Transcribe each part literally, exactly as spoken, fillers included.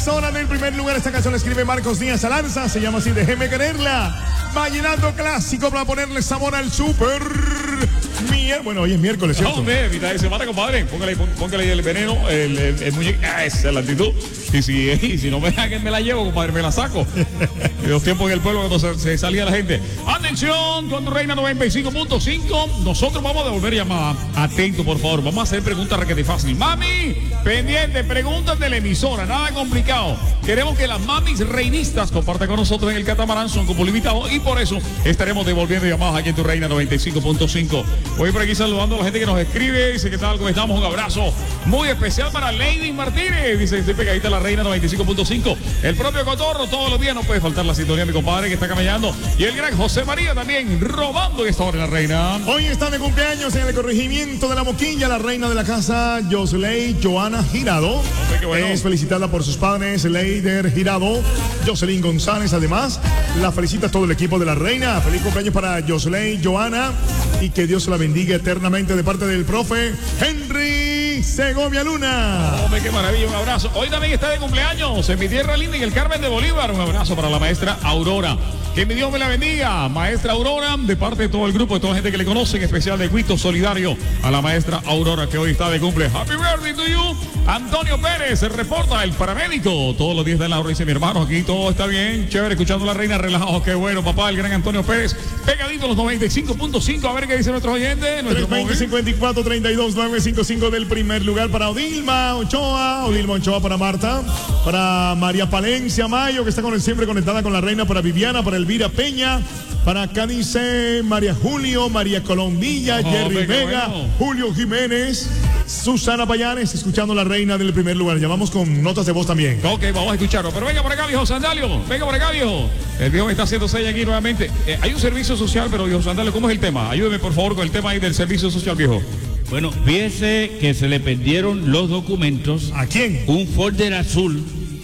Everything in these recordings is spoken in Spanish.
emisora del primer lugar. Esta canción la escribe Marcos Díaz Alanza, se llama así, Déjeme Quererla. Vallenato clásico para ponerle sabor al súper. Mier... Bueno, hoy es miércoles, ¿cierto? No, hombre, mitad de semana, compadre. Póngale, póngale el veneno, el, el, el muñeco. Ah, esa es la actitud. Y si, y si no me dejan que me la llevo, compadre, me la saco. En los tiempos en el pueblo cuando se, se salía la gente. Atención, con Reina noventa y cinco punto cinco. Nosotros vamos a devolver llamada. Atento, por favor. Vamos a hacer preguntas requete fácil. Mami, pendiente, preguntas de la emisora. Nada complicado. Queremos que las mamis reinistas compartan con nosotros en el catamarán. Son como limitados y por eso estaremos devolviendo llamadas aquí en tu Reina noventa y cinco punto cinco. Voy por aquí saludando a la gente que nos escribe. Dice, ¿qué tal? ¿Cómo estamos? Un abrazo muy especial para Lady Martínez. Dice, estoy pegadita a la Reina noventa y cinco punto cinco. El propio Cotorro, todos los días no puede faltar la sintonía, mi compadre, que está camellando. Y el gran José María también, robando esta hora en la Reina. Hoy está de cumpleaños en el corregimiento de La Moquilla, la reina de la casa, Jocelyn Joana Girado. Hombre, qué bueno. Es felicitada por sus padres, Leider Girado, Jocelyn González. Además, la felicita todo el equipo de la Reina. Feliz cumpleaños para Jocelyn Joana y que Dios la bendiga eternamente de parte del profe Henry Segovia Luna. Hombre, qué maravilla, un abrazo. Hoy también está de cumpleaños en mi tierra linda, en el Carmen de Bolívar. Un abrazo para la maestra Aurora. Que mi Dios me la bendiga, maestra Aurora, de parte de todo el grupo, de toda la gente que le conoce, en especial de Cuito Solidario, a la maestra Aurora, que hoy está de cumple. Happy birthday to you. Antonio Pérez se reporta, el paramédico, todos los días de la hora. Dice, mi hermano, aquí todo está bien, chévere, escuchando a la Reina, relajado. Qué bueno, papá, el gran Antonio Pérez, pegadito a los noventa y cinco punto cinco. A ver qué dice nuestro oyente. tres veinte, cincuenta y cuatro, treinta y dos, nueve cincuenta y cinco del primer lugar para Odilma Ochoa. Odilma Ochoa para Marta, para María Palencia Mayo, que está con el siempre conectada con la Reina, para Viviana, para Elvira Peña, para Cádice, María Julio, María Colombilla, oh, Jerry Vega, bueno. Julio Jiménez, Susana Payanes, escuchando la Reina del primer lugar. Ya vamos con notas de voz también. Ok, vamos a escucharlo. Pero venga por acá, viejo Sandalio. Venga por acá, viejo. El viejo me está haciendo seis aquí nuevamente. Eh, hay un servicio social, pero viejo Sandalio, ¿cómo es el tema? Ayúdeme, por favor, con el tema ahí del servicio social, viejo. Bueno, fíjese que se le perdieron los documentos. ¿A quién? Un folder azul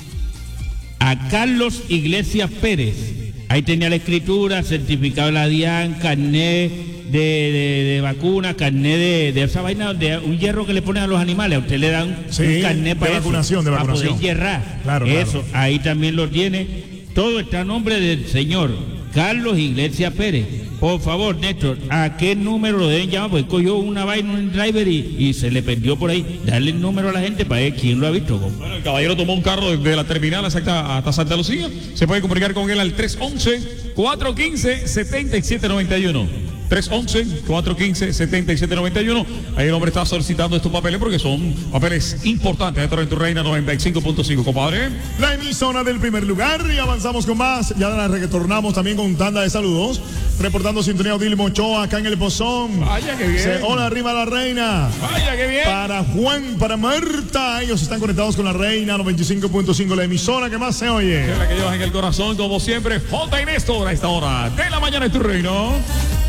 a Carlos Iglesias Pérez. Ahí tenía la escritura, certificado de la DIAN, carnet de, de, de vacuna, carnet de, de esa vaina, de un hierro que le ponen a los animales. A usted le dan sí, un carnet para de vacunación, eso, de vacunación. Para poder hierrar. Claro, eso, claro. Ahí también lo tiene. Todo está a nombre del señor Carlos Iglesias Pérez. Por favor, Néstor, ¿a qué número lo deben llamar? Porque cogió una vaina en un driver y, y se le perdió por ahí. Darle el número a la gente para ver quién lo ha visto. Bueno, el caballero tomó un carro de la terminal exacta hasta Santa Lucía. Se puede comunicar con él al tres once, cuatro quince, setenta y siete noventa y uno. tres once, cuatro quince, setenta y siete noventa y uno. Ahí el hombre está solicitando estos papeles porque son papeles importantes dentro de tu Reina noventa y cinco punto cinco, compadre. La emisora del primer lugar y avanzamos con más. Ya la retornamos también con tanda de saludos. Reportando sintonía Odilma Ochoa acá en el Pozón. Vaya que bien. Se, hola, arriba la Reina. Vaya que bien. Para Juan, para Marta. Ellos están conectados con la Reina noventa y cinco punto cinco, la emisora que más se oye. Que es la que llevas en el corazón, como siempre. J y Néstor a esta hora de la mañana en tu Reino.